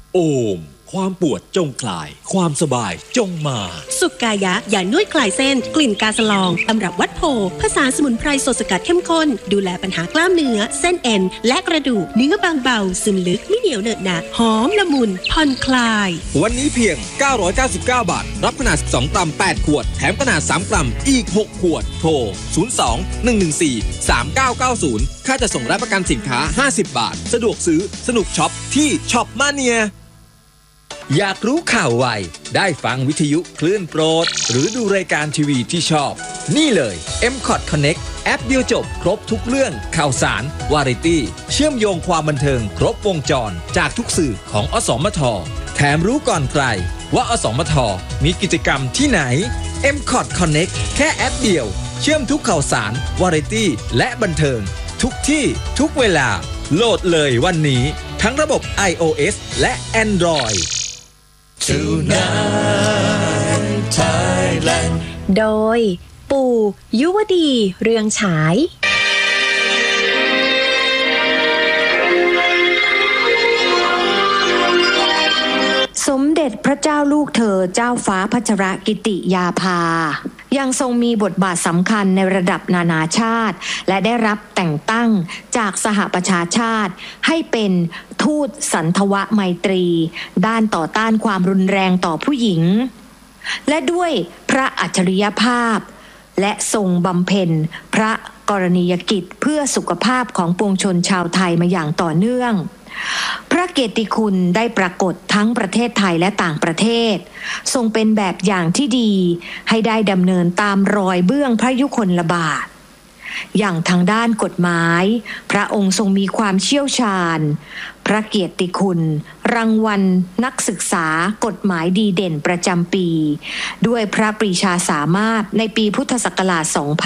โอมความปวดจงคลายความสบายจงมาสุกายะยานวดคลายเส้นกลิ่นกาสลองตำรับวัดโพผสานสมุนไพรสดสกัดเข้มข้นดูแลปัญหากล้ามเนื้อเส้นเอ็นและกระดูกเนื้อบางเบาซึมลึกไม่เหนียวเหนอะหนะหอมละมุนผ่อนคลายวันนี้เพียง999 บาทรับขนาด12กรัม8ขวดแถมขนาด3กรัมอีก6ขวดโทร02-114-3990ค่าจะส่งและประกันสินค้า50 บาทสะดวกซื้อสนุกช็อปที่ช็อปมาเนียอยากรู้ข่าวไวได้ฟังวิทยุคลื่นโปรดหรือดูรายการทีวีที่ชอบนี่เลย MCOT Connect แอปเดียวจบครบทุกเรื่องข่าวสารวาไรตี้เชื่อมโยงความบันเทิงครบวงจรจากทุกสื่อของอสมทแถมรู้ก่อนใครว่าอสมทมีกิจกรรมที่ไหน MCOT Connect แค่แอปเดียวเชื่อมทุกข่าวสารวาไรตี้และบันเทิงทุกที่ทุกเวลาโหลดเลยวันนี้ทั้งระบบ iOS และ Android Tonight Thailand โดยปู่ยุวดีเรืองฉายสมเด็จพระเจ้าลูกเธอเจ้าฟ้าพัชรกิติยาภายังทรงมีบทบาทสำคัญในระดับนานาชาติและได้รับแต่งตั้งจากสหประชาชาติให้เป็นทูตสันทวไมตรีด้านต่อต้านความรุนแรงต่อผู้หญิงและด้วยพระอัจฉริยภาพและทรงบำเพ็ญพระกรณียกิจเพื่อสุขภาพของปวงชนชาวไทยมาอย่างต่อเนื่องพระเกียรติคุณได้ปรากฏทั้งประเทศไทยและต่างประเทศทรงเป็นแบบอย่างที่ดีให้ได้ดำเนินตามรอยเบื้องพระยุคลบาทอย่างทางด้านกฎหมายพระองค์ทรงมีความเชี่ยวชาญพระเกียรติคุณรางวัลนักศึกษากฎหมายดีเด่นประจำปีด้วยพระปรีชาสามารถในปีพุทธศักราช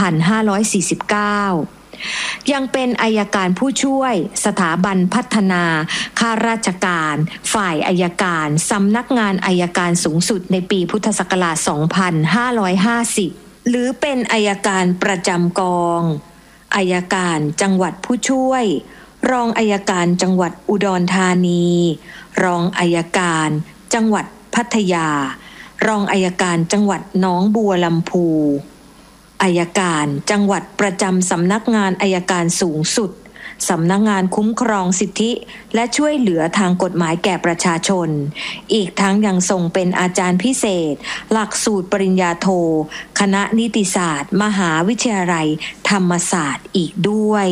2549ยังเป็นอัยการผู้ช่วยสถาบันพัฒนาข้าราชการฝ่ายอัยการสำนักงานอัยการสูงสุดในปีพุทธศักราช 2550 หรือเป็นอัยการประจำกองอัยการจังหวัดผู้ช่วยรองอัยการจังหวัดอุดรธานีรองอัยการจังหวัดพัทยารองอัยการจังหวัดหนองบัวลำพูอัยการจังหวัดประจำสำนักงานอัยการสูงสุดสำนักงานคุ้มครองสิทธิและช่วยเหลือทางกฎหมายแก่ประชาชนอีกทั้งยังทรงเป็นอาจารย์พิเศษหลักสูตรปริญญาโทคณะนิติศาสตร์มหาวิทยาลัยธรรมศาสตร์อีกด้วย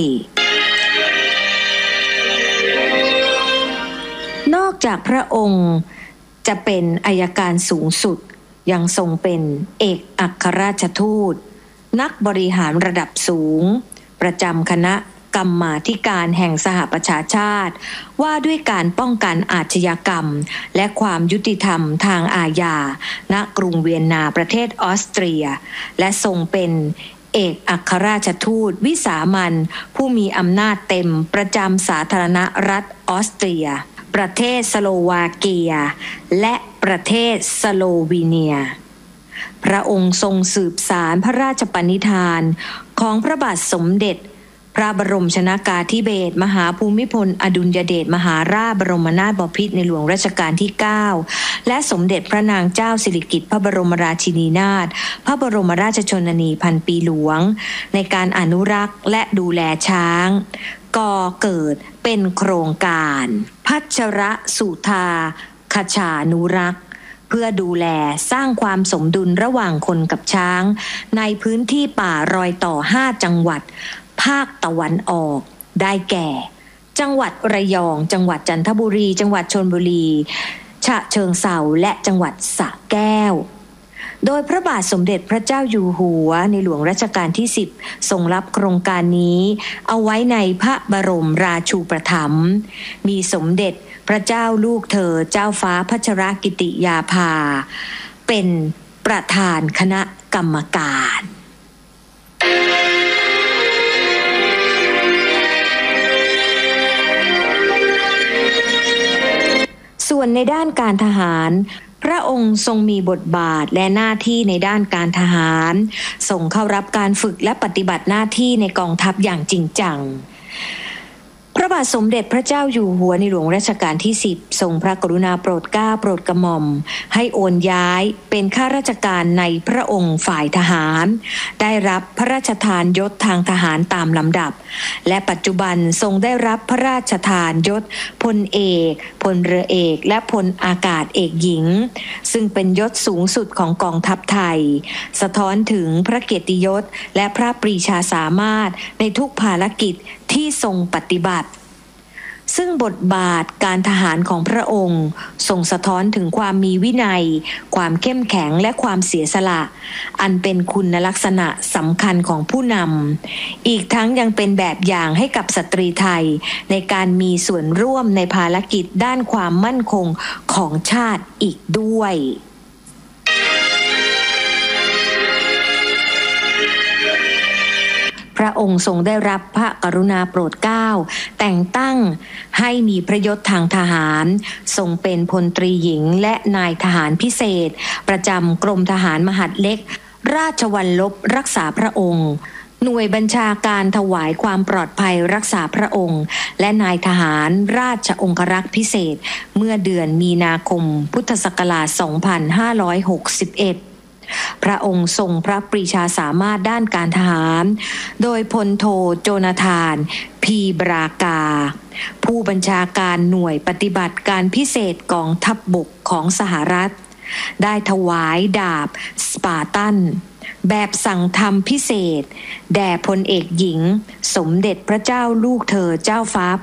นอกจากพระองค์จะเป็นอัยการสูงสุดยังทรงเป็นเอกอัครราชทูตนักบริหารระดับสูงประจำคณะกรรมาธิการแห่งสหประชาชาติว่าด้วยการป้องกันอาชญากรรมและความยุติธรรมทางอาญาณกรุงเวียนนาประเทศออสเตรียและทรงเป็นเอกอัครราชทูตวิสามัญผู้มีอำนาจเต็มประจำสาธารณรัฐออสเตรียประเทศสโลวาเกียและประเทศสโลวีเนียพระองค์ทรงสืบสารพระราชปณิธานของพระบาทสมเด็จพระบรมชนกาธิเบศรมหาภูมิพลอดุลยเดชมหาราชบรมนาถบพิตรในหลวงรัชกาลที่9และสมเด็จพระนางเจ้าสิริกิติ์พระบรมราชินีนาถพระบรมราชชนนีพันปีหลวงในการอนุรักษ์และดูแลช้างก่อเกิดเป็นโครงการพัชรสุธาคชานุรักษ์เพื่อดูแลสร้างความสมดุลระหว่างคนกับช้างในพื้นที่ป่ารอยต่อ5จังหวัดภาคตะวันออกได้แก่จังหวัดระยองจังหวัดจันทบุรีจังหวัดชลบุรีฉะเชิงเทราและจังหวัดสระแก้วโดยพระบาทสมเด็จพระเจ้าอยู่หัวในหลวงรัชกาลที่10ทรงรับโครงการนี้เอาไว้ในพระบรมราชูปถัมภ์มีสมเด็จพระเจ้าลูกเธอเจ้าฟ้าพัชรกิติยาภาเป็นประธานคณะกรรมการส่วนในด้านการทหารพระองค์ทรงมีบทบาทและหน้าที่ในด้านการทหารทรงเข้ารับการฝึกและปฏิบัติหน้าที่ในกองทัพอย่างจริงจังพพระบาทสมเด็จพระเจ้าอยู่หัวในหลวงรัชกาลที่10ทรงพระกรุณาโปรดเกล้าโปรดกระหม่อมให้โอนย้ายเป็นข้าราชการในพระองค์ฝ่ายทหารได้รับพระราชทานยศทางทหารตามลำดับและปัจจุบันทรงได้รับพระราชทานยศพลเอกพลเรือเอกและพลอากาศเอกหญิงซึ่งเป็นยศสูงสุดของกองทัพไทยสะท้อนถึงพระเกียรติยศและพระปรีชาสามารถในทุกภารกิจที่ทรงปฏิบัติซึ่งบทบาทการทหารของพระองค์ส่งสะท้อนถึงความมีวินัยความเข้มแข็งและความเสียสละอันเป็นคุณลักษณะสำคัญของผู้นำอีกทั้งยังเป็นแบบอย่างให้กับสตรีไทยในการมีส่วนร่วมในภารกิจด้านความมั่นคงของชาติอีกด้วยพระองค์ทรงได้รับพระกรุณาโปรดเกล้าแต่งตั้งให้มีพระยศทางทหารทรงเป็นพลตรีหญิงและนายทหารพิเศษประจำกรมทหารมหาดเล็กราชวัลลบรักษาพระองค์หน่วยบัญชาการถวายความปลอดภัยรักษาพระองค์และนายทหารราชองครักษ์พิเศษเมื่อเดือนมีนาคมพุทธศักราช 2561พระองค์ทรงพระปรีชาสามารถด้านการทหารโดยพลโทโจนาธานพีบรากาผู้บัญชาการหน่วยปฏิบัติการพิเศษกองทัพบกของสหรัฐได้ถวายดาบสปาร์ตันแบบสั่งทำพิเศษแด่พลเอกหญิงสมเด็จพระเจ้าลูกเธอเจ้าฟ้า